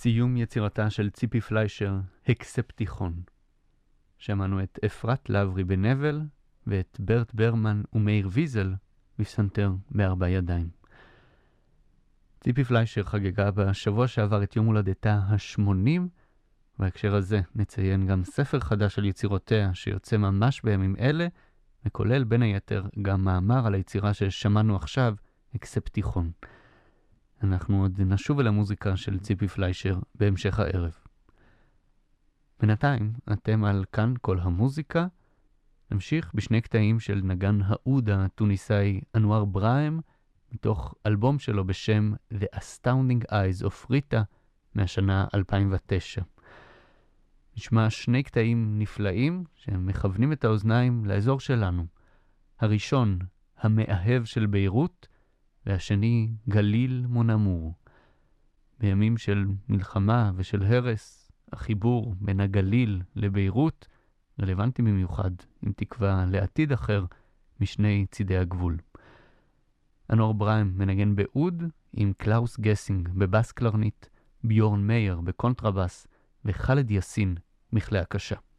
סיום יצירתה של ציפי פליישר, הקספטיכון. שמענו את אפרת לברי בנבל, ואת ברט ברמן ומאיר ויזל בפסנתר בארבע ידיים. ציפי פליישר חגגה בשבוע שעבר את יום הולדתה ה-80, בהקשר הזה נציין גם ספר חדש על יצירותיה שיוצא ממש בימים אלה, וכולל בין היתר גם מאמר על היצירה ששמענו עכשיו, הקספטיכון. אנחנו עוד נשוב אל המוזיקה של ציפי פליישר בהמשך הערב. בינתיים, אתם על כאן כל המוזיקה. נמשיך בשני קטעים של נגן העוד הטוניסאי אנואר ברהם, מתוך אלבום שלו בשם The Astounding Eyes of Rita מהשנה 2009. נשמע שני קטעים נפלאים שמכוונים את האוזניים לאזור שלנו. הראשון, המאהב של ביירות, והשני, גליל מונמור. בימים של מלחמה ושל הרס, החיבור בין הגליל לביירות רלוונטי במיוחד, עם תקווה לעתיד אחר משני צידי הגבול. אנואר ברהם מנגן בעוד עם קלאוס גסינג בבאס קלרנית, ביורן מאייר בקונטרבאס וחלד יאסין בכלי הקשה.